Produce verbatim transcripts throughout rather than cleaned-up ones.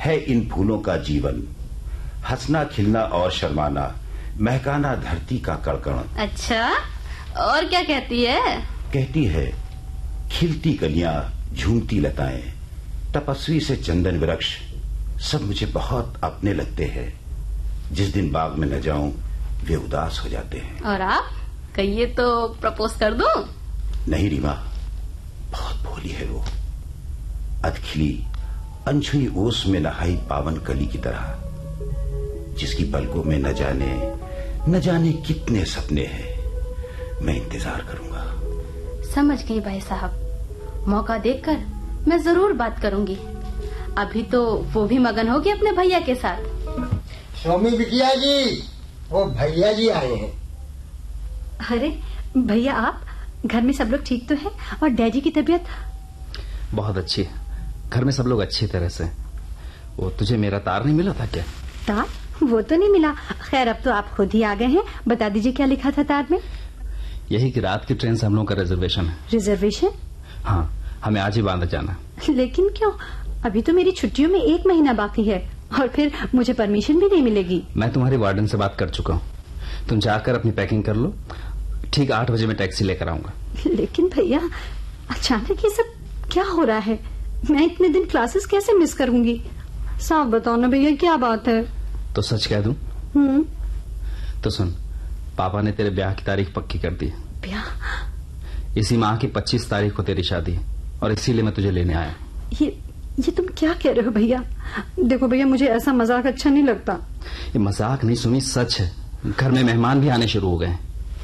है इन फूलों का जीवन, हंसना खिलना और शर्माना, महकाना धरती का कड़कड़। अच्छा, और क्या कहती है? कहती है खिलती कलियां, झूमती लताएं, तपस्वी से चंदन वृक्ष, सब मुझे बहुत अपने लगते हैं। जिस दिन बाग में न जाऊं वे उदास हो जाते हैं। और आप कहिए तो प्रपोज कर दूं? नहीं रीमा, बहुत भोली है वो, अधखिली अनछुई ओस में नहाई पावन कली की तरह, जिसकी पलकों में न जाने न जाने कितने सपने हैं। मैं इंतजार करूंगा। समझ गई भाई साहब, मौका देखकर मैं जरूर बात करूंगी। अभी तो वो भी मगन होगी अपने भैया के साथ। स्वामी बिटिया जी, वो भैया जी आए हैं। अरे भैया, आप घर में सब लोग ठीक तो है? और डैडी की तबीयत? बहुत अच्छी है, घर में सब लोग अच्छी तरह से। वो तुझे मेरा तार नहीं मिला था क्या? तार? वो तो नहीं मिला। खैर, अब तो आप खुद ही आ गए हैं, बता दीजिए क्या लिखा था तार में? यही कि रात की ट्रेन से हम लोगों का रिजर्वेशन है। रिजर्वेशन? हाँ, हमें आज ही बांदा जाना। लेकिन क्यों? अभी तो मेरी छुट्टियों में एक महीना बाकी है और फिर मुझे परमिशन भी नहीं मिलेगी। मैं तुम्हारी वार्डन से बात कर चुका हूँ, तुम जाकर अपनी पैकिंग कर लो। ठीक आठ बजे मैं टैक्सी लेकर आऊंगा। लेकिन भैया, अचानक ये सब क्या हो रहा है? मैं इतने दिन क्लासेस कैसे मिस करूंगी? साफ बताओ ना भैया, क्या बात है? तो सच कह दूं? हम्म। तो सुन, पापा ने तेरे ब्याह की तारीख पक्की कर दी। ब्याह? इसी माह की पच्चीस तारीख को तेरी शादी है और इसीलिए मैं तुझे लेने आया। ये ये तुम क्या कह रहे हो भैया? देखो भैया, मुझे ऐसा मजाक अच्छा नहीं लगता। ये मजाक नहीं सुमी, सच है। घर में मेहमान भी आने शुरू हो गए।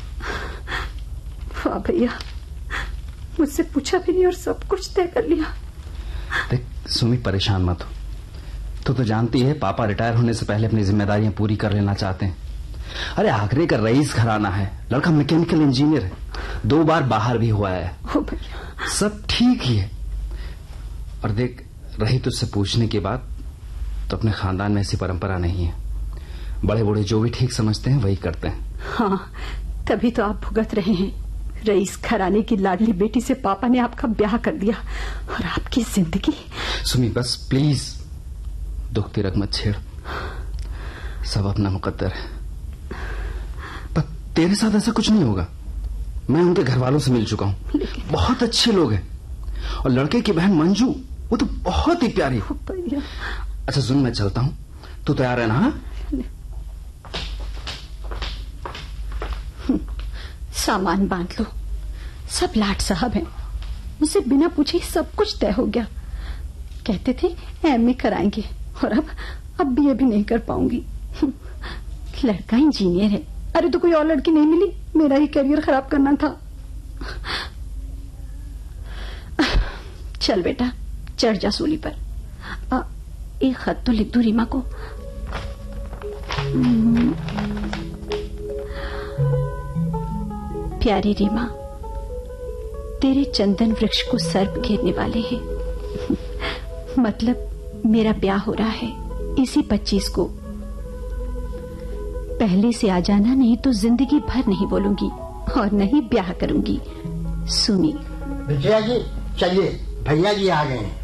वाह भैया, मुझसे पूछा भी नहीं और सब कुछ तय कर लिया। देख सुमी, परेशान मत हो। तू तो जानती है पापा रिटायर होने से पहले अपनी जिम्मेदारियां पूरी कर लेना चाहते हैं। अरे आगरे का रईस घराना है, लड़का मैकेनिकल इंजीनियर है, दो बार बाहर भी हुआ है। ओ भैया, सब ठीक ही है। और देख, रही तुझसे पूछने की बात, तो अपने खानदान में ऐसी परंपरा नहीं है। बड़े बूढ़े जो भी ठीक समझते हैं वही करते हैं। हाँ, तभी तो आप भुगत रहे हैं। रईस घराने की लाडली बेटी से पापा ने आपका ब्याह कर दिया और आपकी जिंदगी। सुमी बस प्लीज, दुख की रग मत छेड़, सब अपना मुकद्दर है। पर तेरे साथ ऐसा कुछ नहीं होगा। मैं उनके घर वालों से मिल चुका हूँ, बहुत अच्छे लोग हैं। और लड़के की बहन मंजू, वो तो बहुत ही प्यारी। अच्छा सुन, मैं चलता हूँ, तू तैयार है ना? हाँ, सामान बांध लो, सब लाट साहब हैं। मुझसे बिना पूछे सब कुछ तय हो गया। कहते थे एमए कराएंगे और अब अब भी अभी नहीं कर पाऊंगी। लड़का इंजीनियर है। अरे तो कोई और लड़की नहीं मिली, मेरा ही करियर खराब करना था। चल बेटा, चढ़ जा सूली पर। आ, एक खत तो लिख दूं रीमा को। प्यारी रीमा, तेरे चंदन वृक्ष को सर्प घेरने वाले हैं। मतलब मेरा ब्याह हो रहा है इसी पच्चीस को। पहले से आ जाना, नहीं तो जिंदगी भर नहीं बोलूंगी और नहीं ब्याह करूंगी। सुनी। बिटिया जी चलिए, भैया जी आ गए हैं।